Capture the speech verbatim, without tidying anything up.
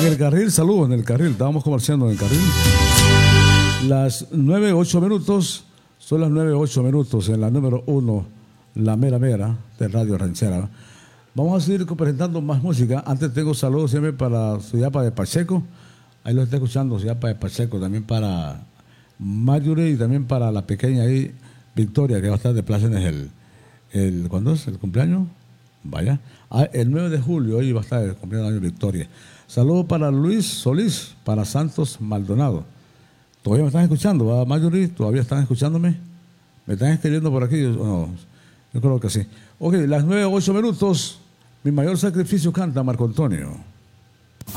el carril, saludos en el carril, estábamos comerciando en el carril. Las nueve, ocho minutos, son las nueve, ocho minutos en la número uno, la mera mera de Radio Ranchera. Vamos a seguir presentando más música. Antes tengo saludos siempre para Suyapa de Pacheco, ahí lo está escuchando Suyapa de Pacheco, también para Marjorie y también para la pequeña ahí, Victoria, que va a estar de plácemes el, el, ¿cuándo es? ¿El cumpleaños? Vaya. Ah, el nueve de julio, hoy va a estar el cumpleaños de Victoria. Saludos para Luis Solís, para Santos Maldonado. ¿Todavía me están escuchando, va, Marjorie? ¿Todavía están escuchándome? ¿Me están escribiendo por aquí? No, yo creo que sí. Ok, las nueve, ocho minutos. Mi mayor sacrificio canta Marco Antonio.